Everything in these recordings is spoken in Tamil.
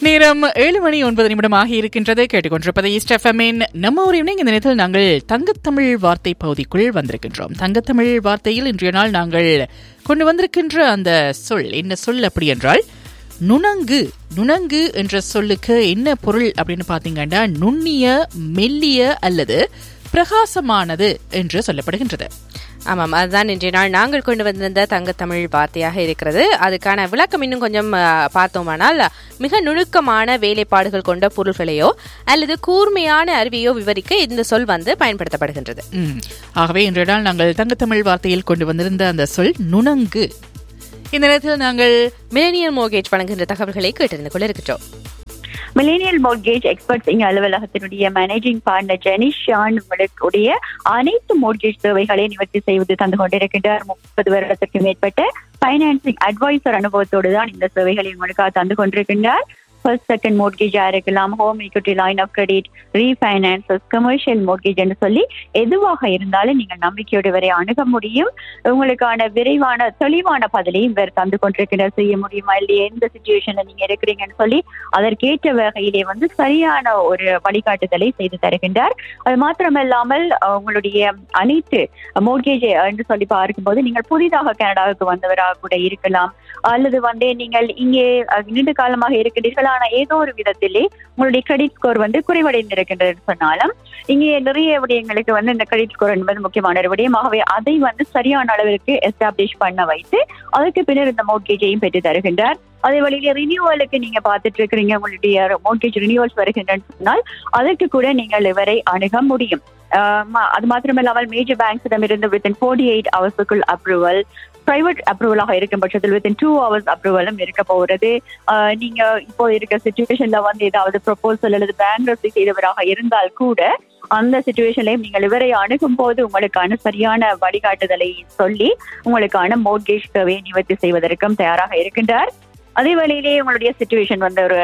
நேரம் 7:09 ஆகி இருக்கின்றது. கேட்டுக்கொண்டிருப்பது ஈஸ்ட் எஃப்எம்மின் நம்ம ஒரு ஈவினிங். இந்த நேரத்தில் நாங்கள் தங்கத்தமிழ் வார்த்தை பகுதிக்குள் வந்திருக்கின்றோம். தங்கத்தமிழ் வார்த்தையில் இன்றைய நாள் நாங்கள் கொண்டு வந்திருக்கின்ற அந்த சொல் என்ன சொல் அப்படி என்றால் நுணங்கு. நுணங்கு என்ற சொல்லுக்கு என்ன பொருள் அப்படின்னு பார்த்தீங்கன்னா நுண்ணிய, மெல்லிய அல்லது பிரகாசமானது என்று சொல்லப்படுகின்றது. ஆமாம், அதுதான் இன்றைய நாள் நாங்கள் கொண்டு வந்திருந்த தங்கத்தமிழ் வார்த்தையாக இருக்கிறது. அதுக்கான விளக்கம் இன்னும் கொஞ்சம் பார்த்தோமானால், மிக நுணுக்கமான வேலைப்பாடுகள் கொண்ட பொருள்களையோ அல்லது கூர்மையான அறிவையோ விவரிக்க இந்த சொல் பயன்படுத்தப்படுகின்றது. ஆகவே இன்றைய நாள் நாங்கள் தங்கத்தமிழ் வார்த்தையில் கொண்டு வந்திருந்த அந்த சொல் நுணங்கு. இந்த நேரத்தில் நாங்கள் மிலேனியல் மோர்கேஜ் வழங்குகின்ற தகவல்களை கேட்டிருந்து கொள்ள இருக்கிறோம். மில்லேனியல் மோர்கேஜ் எக்ஸ்பர்ட்ஸ் இங்க அலுவலகத்தினுடைய மேனேஜிங் பார்ட்னர் ஜெனிஷான் உங்களுடைய அனைத்து மோர்கேஜ் தேவைகளை நிவர்த்தி செய்வது தந்து கொண்டிருக்கின்றார். 30 வருடத்திற்கு மேற்பட்ட பைனான்சிங் அட்வைசர் அனுபவத்தோடு தான் இந்த சேவைகளை உங்களுக்காக தந்து கொண்டிருக்கின்றார். ஃபர்ஸ்ட் செகண்ட் மோர்கேஜா இருக்கலாம், home equity line of credit, refinances, commercial mortgage என்று சொல்லி எதுவாக இருந்தாலும் நீங்கள் நம்பிக்கையோடு வரை அணுக முடியும். உங்களுக்கான விரைவான தெளிவான பதிலையும் வேறு தந்து கொண்டிருக்கின்ற செய்ய முடியுமா இல்லையா, எந்த சிச்சுவேஷன்ல நீங்க இருக்கிறீங்கன்னு சொல்லி அதற்கேற்ற வகையிலே சரியான ஒரு வழிகாட்டுதலை செய்து தருகின்றார். அது மாத்திரமல்லாமல் உங்களுடைய அனைத்து மோர்கேஜ் என்று சொல்லி பார்க்கும்போது நீங்கள் புதிதாக கனடாவுக்கு வந்தவராக கூட இருக்கலாம், அல்லது நீங்கள் இங்கே நீண்ட காலமாக இருக்கின்றீர்கள், ஆனா ஏதோ ஒரு விதத்திலே உங்களுடைய கிரெடிட் ஸ்கோர் குறைவடைந்திருக்கின்றது சொன்னாலும் இங்கே நிறைய விடயங்களுக்கு இந்த கிரெடிட் ஸ்கோர் என்பது முக்கியமான ஒரு விடயமாகவே அதை சரியான அளவிற்கு எஸ்டாப்ளிஷ் பண்ண வைத்து அதற்கு பின்னர் இந்த மோர்கேஜையும் பெற்று தருகின்றார். அதே வழியில ரினியூவலுக்கு நீங்க பார்த்துட்டு இருக்கிறீங்க, உங்களுடைய மோர்கேஜ் ரினியூவல்ஸ் வருகின்றன்னு சொன்னால் அதற்கு கூட நீங்கள் இவரை அணுக முடியும். அது மாத்திரமில்லாமல் மேஜர் பேங்க்ஸிடம் இருந்து வித்தின் 48 ஹவர்ஸுக்குள் அப்ரூவல், பிரைவேட் அப்ரூவலாக இருக்கும் பட்சத்தில் வித்தின் 2 ஹவர்ஸ் அப்ரூவலும் இருக்க போகிறது. நீங்க இப்போ இருக்க சிச்சுவேஷன்ல ஏதாவது ப்ரொபோசல் அல்லது பேங்க்ரப்சி செய்தவராக இருந்தால் கூட அந்த சிச்சுவேஷன்லையும் நீங்கள் இவரை அணுகும் போது உங்களுக்கான சரியான வழிகாட்டுதலை சொல்லி உங்களுக்கான மோர்கேஜ் தேவையை நிவர்த்தி செய்வதற்கும் தயாராக இருக்கின்றார். அதே வேளையிலேயே உங்களுடைய சிச்சுவேஷன்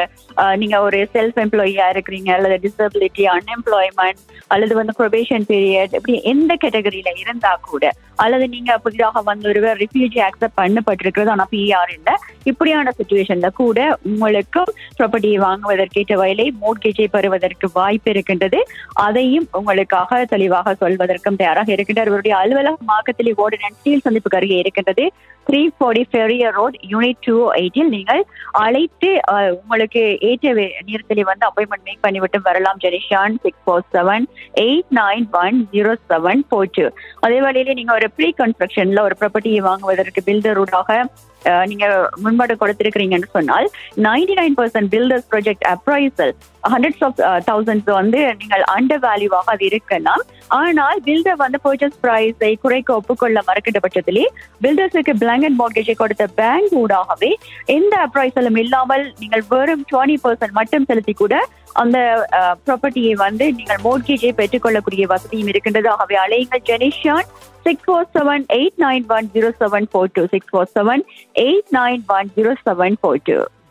நீங்க ஒரு செல்ஃப் எம்ப்ளாயியா இருக்கிறீங்க, அல்லது டிசபிலிட்டி, அன்எம்ப்ளாய்மெண்ட், அல்லது ப்ரொபேஷன் பீரியட், இப்படி எந்த கேட்டகரியில இருந்தா கூட, அல்லது நீங்க புதிதாக ஒருவர் ரிஃப்யூஜி அக்செப்ட் பண்ணப்பட்டிருக்கிறது ஆனா பிஆர் இல்ல, இப்படியான சிச்சுவேஷன்ல கூட உங்களுக்கும் ப்ராப்பர்ட்டியை வாங்குவதற்கேற்ற வகையிலே மோர்கேஜை பெறுவதற்கு வாய்ப்பு இருக்கின்றது. அதையும் உங்களுக்காக தெளிவாக சொல்வதற்கும் தயாராக இருக்கின்றார். இவருடைய அலுவலக மார்க்கத்திலே ஓர்டினன்ஸ் ஸ்டீல் சந்திப்புக்கு அருகே இருக்கின்றது. 340 ஃபெரியர் ரோட், யூனிட் 208 நீங்கள் அழைத்து உங்களுக்கு ஏற்ற நேரத்திலே அப்பாயின்மெண்ட் மேக் பண்ணிவிட்டு வரலாம். ஜெனிஷான் 647-891-0742. அதே வழியிலே நீங்க ஒரு ப்ரீ கன்ஸ்ட்ரக்ஷன்ல ஒரு ப்ராப்பர்ட்டியை வாங்குவதற்கு பில்டருடாக நீங்க முன்பாடு கொடுத்திருக்கிறீங்கன்னு சொன்னால் 99% filters project appraisal hundreds of thousands நீங்கள் அண்டர் வேல்யூவாக அது இருக்கலாம். ஆனால் பில்டர் பர்ச்சேஸ் பிரைஸை குறைக்க ஒப்புக்கொள்ள மறுக்கின்ற பட்சத்திலே பில்டர்ஸுக்கு பிளாங்கெட் மோர்கேஜை கொடுத்த பேங்க் ஊடாகவே எந்த அப்ரைசலும் இல்லாமல் நீங்கள் வெறும் 20% மட்டும் செலுத்தி கூட அந்த ப்ராப்பர்ட்டியை நீங்கள் மோர்கேஜை பெற்றுக்கொள்ளக்கூடிய வசதியும் இருக்கின்றது. ஆகவே அலையுங்கள் ஜெனிஷான் 647-891-0742 647-891-0742.